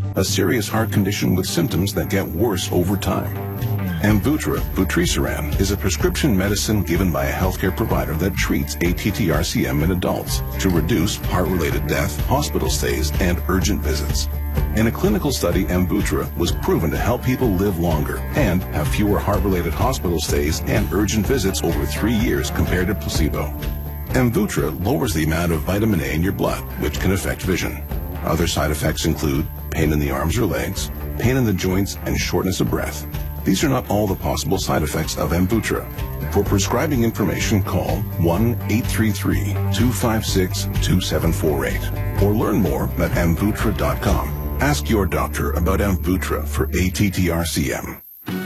a serious heart condition with symptoms that get worse over time. Amvuttra, vutrisiran, is a prescription medicine given by a healthcare provider that treats ATTR-CM in adults to reduce heart-related death, hospital stays, and urgent visits. In a clinical study, Amvuttra was proven to help people live longer and have fewer heart-related hospital stays and urgent visits over 3 years compared to placebo. Amvuttra lowers the amount of vitamin A in your blood, which can affect vision. Other side effects include pain in the arms or legs, pain in the joints, and shortness of breath. These are not all the possible side effects of Amvuttra. For prescribing information, call 1-833-256-2748 or learn more at amvuttra.com. Ask your doctor about Amvuttra for ATTR-CM.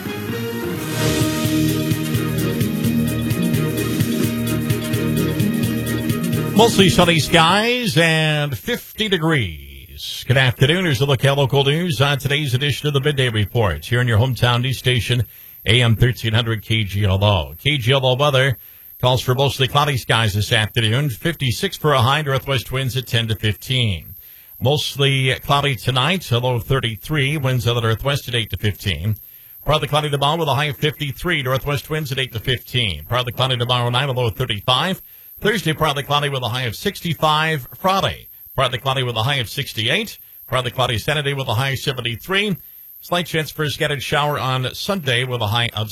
Mostly sunny skies and 50 degrees. Good afternoon. Here's a look at local news on today's edition of the Midday Report here in your hometown news station, AM 1300 KGLO. KGLO weather calls for mostly cloudy skies this afternoon. 56 for a high, northwest winds at 10 to 15. Mostly cloudy tonight, a low of 33, winds out of the northwest at 8 to 15. Partly cloudy tomorrow with a high of 53, northwest winds at 8 to 15. Partly cloudy tomorrow night, a low of 35. Thursday, partly cloudy with a high of 65. Friday, partly cloudy with a high of 68. Partly cloudy Saturday with a high of 73. Slight chance for a scattered shower on Sunday with a high of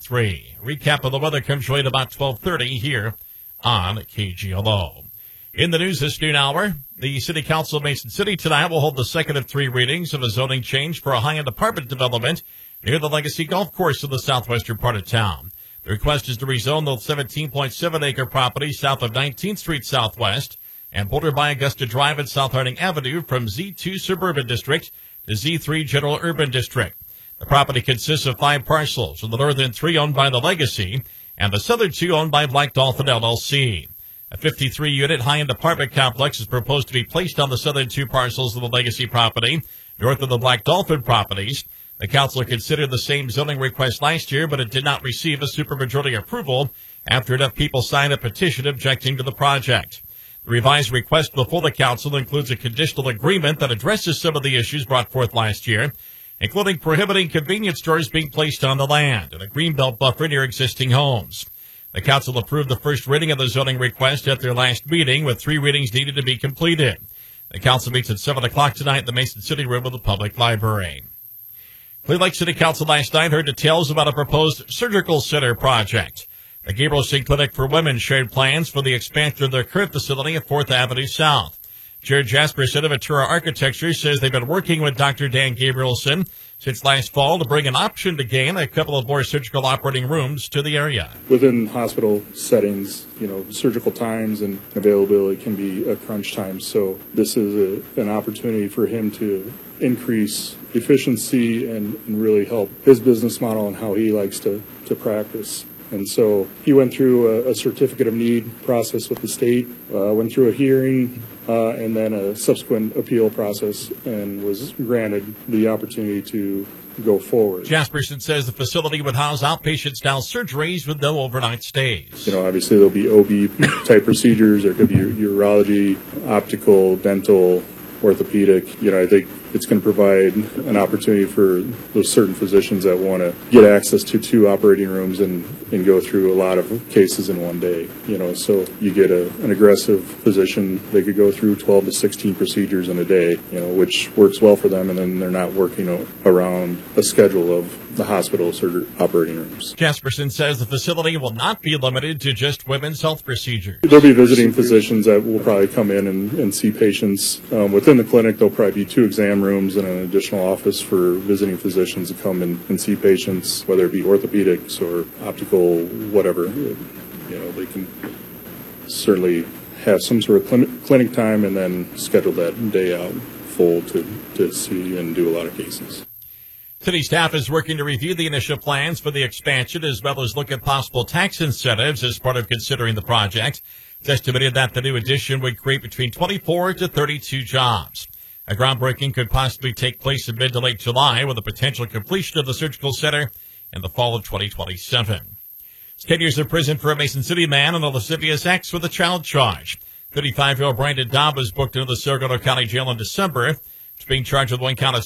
63. Recap of the weather comes right about 12:30 here on KGLO. In the news this noon hour, the City Council of Mason City tonight will hold the second of 3 readings of a zoning change for a high-end apartment development near the Legacy Golf Course in the southwestern part of town. The request is to rezone the 17.7-acre property south of 19th Street Southwest and bordered by Augusta Drive and South Harding Avenue from Z2 Suburban District to Z3 General Urban District. The property consists of 5 parcels, with the northern 3 owned by the Legacy and the southern 2 owned by Black Dolphin LLC. A 53-unit high-end apartment complex is proposed to be placed on the southern 2 parcels of the Legacy property, north of the Black Dolphin properties. The council considered the same zoning request last year, but it did not receive a supermajority approval after enough people signed a petition objecting to the project. The revised request before the council includes a conditional agreement that addresses some of the issues brought forth last year, including prohibiting convenience stores being placed on the land and a greenbelt buffer near existing homes. The council approved the first reading of the zoning request at their last meeting, with 3 readings needed to be completed. The council meets at 7 o'clock tonight in the Mason City room of the Public Library. Clear Lake City Council last night heard details about a proposed surgical center project. The Gabrielson Clinic for Women shared plans for the expansion of their current facility at 4th Avenue South. Jared Jasperson of Ventura Architecture says they've been working with Dr. Dan Gabrielson since last fall to bring an option to gain a couple of more surgical operating rooms to the area. Within hospital settings, surgical times and availability can be a crunch time. So this is an opportunity for him to increase efficiency and really help his business model and how he likes to practice. And so he went through a certificate of need process with the state, went through a hearing, and then a subsequent appeal process, and was granted the opportunity to go forward. Jasperson says the facility would house outpatient-style surgeries with no overnight stays. Obviously there'll be OB-type procedures. There could be urology, optical, dental, orthopedic. I think it's going to provide an opportunity for those certain physicians that want to get access to 2 operating rooms and go through a lot of cases in one day. So you get an aggressive physician, they could go through 12 to 16 procedures in a day, which works well for them, and then they're not working around a schedule of the hospital operating rooms. Jasperson says the facility will not be limited to just women's health procedures. There'll be visiting physicians that will probably come in and see patients. Within the clinic, there'll probably be 2 exam rooms and an additional office for visiting physicians to come and see patients, whether it be orthopedics or optical, whatever. They can certainly have some sort of clinic time and then schedule that day out full to see and do a lot of cases. City staff is working to review the initial plans for the expansion as well as look at possible tax incentives as part of considering the project. It's estimated that the new addition would create between 24 to 32 jobs. A groundbreaking could possibly take place in mid to late July, with a potential completion of the surgical center in the fall of 2027. It's 10 years in prison for a Mason City man on a lascivious acts with a child charge. 35-year-old Brandon Dobb was booked into the Saragona County Jail in December. He's being charged with 1 count of